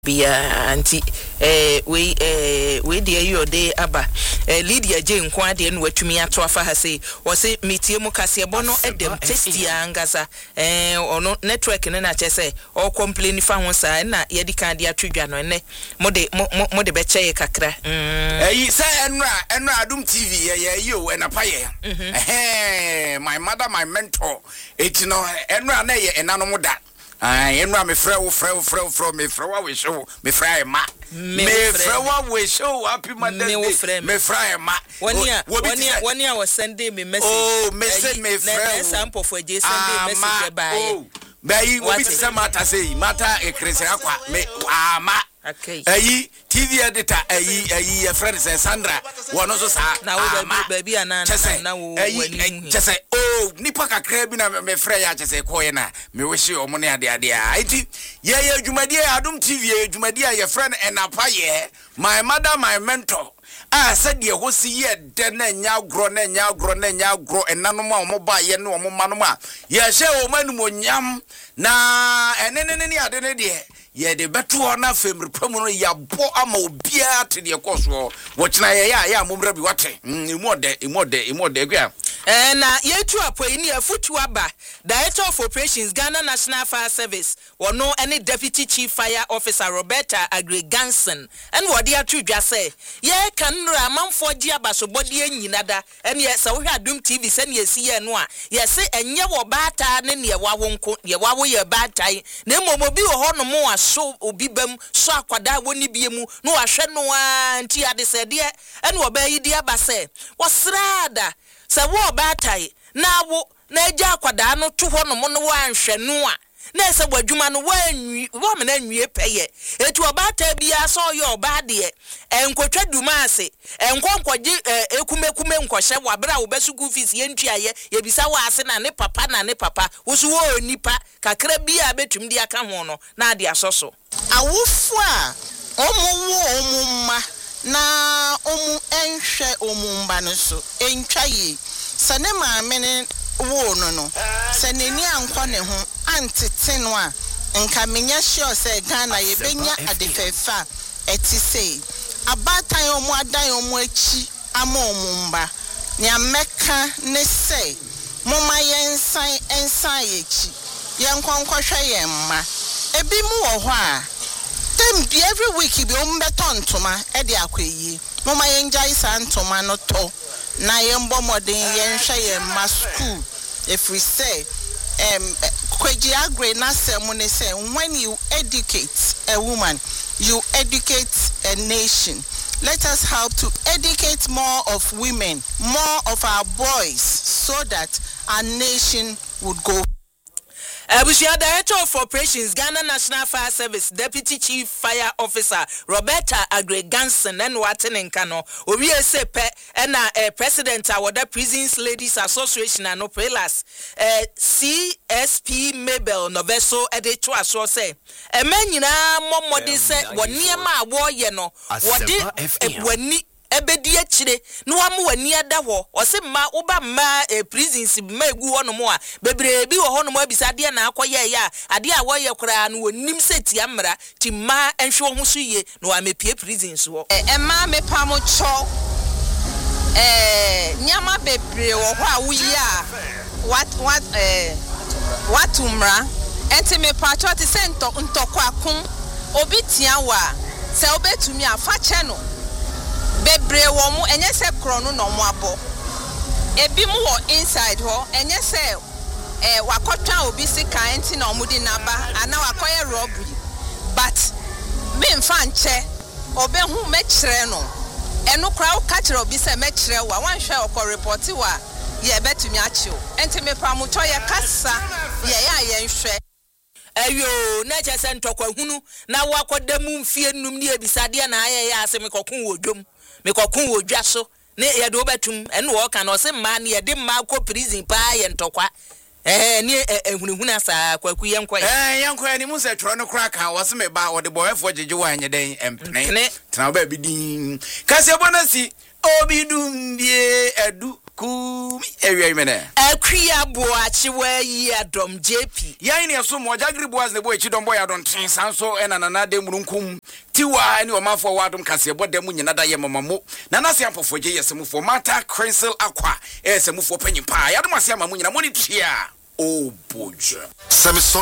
Bia anti we dey your day aba Lydia J nkwa de no watumi ato afa ha sei wo se metie mu kase bo no edem testi angasa ono network ne na chese o complain fa ho sa na ye di kan de atwedwa no ne mo de be che kakra say enra Adum TV ye o enapa ye my mother my mentor etino enra na ye enanom da enra me frɛ wo me frɛ wa we show me frɛ ma me frɛ wa we show happy mother's day me frɛ ma woni a was sending me message me send me frɛ sample for J send message by bayi obi se mata say mata e kresera kwa me ama okay TV editor your friend say Sandra wono so sa na wo baby anana na wo wani chese nipa kakra bi na me frɛ ya chese ko ye na me wish o mo ne ade iti ye adwumadi Adum TV adwumadi your friend enapa ye my mother my mentor said ye ho si ye de na nya gro enanom a mo ba ye ne o mo manom a ye hye o manum onyam na enenene ade ne de ye de beto na femrepamu no ya bo ama obia te de koso wo kina ye ya momra bi wate imode gwa na yetu apoyi ni afutu aba Director of Operations Ghana National Fire Service wono any Deputy Chief Fire Officer Roberta Agreganson and wodi atudwa say ye kan ra manfo gi abasobodi anyinada ene ye se wo hwa Adum TV se ne yesi ye no a ye se enye wo baata ne ne wawo nko ye wawo ye baatai na emomobi wo ho no mo aso obi bam so akwada woni biemu no ahwe no anti ade se de ene wo ba yi de aba se wo srada se wo baatai na wo na eja akwada no to ho no mo no wanhwe no a na se bwadwuma no wanwi wo me na nwie peye etu obata bia so ye obade enkotwa duma ase enkonkoje ekume nkohye wabra wo besuku fees ye ntuaye ye bisa wa ase na ne papa wo so wo nipa kakra bia betum dia ka ho no na ade asoso awofo a omumma na enhwe omumba no so entwaye sane maame ne wo no saneni ankɔ ne ho antete no a nka menya sure say Ghana ye benya adefefa eti sei abatan omu adan omu achi ama omumba ne ameka ne sei moma yensan ye chi yenkonkɔhwɛ yemma ebi mu wɔ hɔ a dem bi every week bi ombeto ntoma e de akwayi moma yenjai san ntoma no to na yembo modern yenhwɛ yemma school. If we say Kweji Agre na semune say when you educate a woman you educate a nation. Let us help to educate more of women, more of our boys, so that our nation would go. Abushia Director of Operations Ghana National Fire Service Deputy Chief Fire Officer Roberta Agreganson and Watenenka no owie se pe na President award Prisons Ladies Association and Opelas CSP Mabel Noveso ede to aso say e manyina momode se woniema awo ye no wode wani ebedi akire no amu wani ada ho o se ma uba ma prisons ma egu ho no mo a bebre bi ho no mo abisa de na akoye ya ade a wo ye kora no wonim seti amra ti ma enhwe ho so ye no amepie prisons ho ma me pamo cho nyama bebre wo ho a wuyi a what umra enti me pacho ti se ntokwa obi tia wa se obetumi afa che no bebre wo mu enye se krono no mu abo ebi mu wo inside ho enye se wakotwa obi sika enti na omudi naba ana wakoye robbery but me mfa nche obehu mekire no eno kra wo ka kire obi se mekire wa wanhwe okọ report wa ye betumi achiwo enti me pa mu to ye kasa ye nhwe ayo na chese ntokwa hunu na wakodam mfie num ne ebisade na aye ase mekokun wodwom mekokun wodwa so ne ye do betum ene wo ka no se ma ne ye de ma ko prison pa ye ntokwa ne ehunhuna sa kwaku yenkwa yenkwa ni mu se tro no kra ka wo se me ba wo de boyefo jeje wa anye den empene tena ba bi din kase bonasi obi dum bie edu kum ewie mene Akria boachi we yi adom JP yan ne so mo jagri boas ne boy chi dom boy adon tren sanso ena nana de murunkum tiwa ne o mafo wadom kase bodam nyina da ye mamamo nana se ampofo je yesemufo mata crensel akwa esemufo panyimpa yadom ase amamu nyina moni tia o boja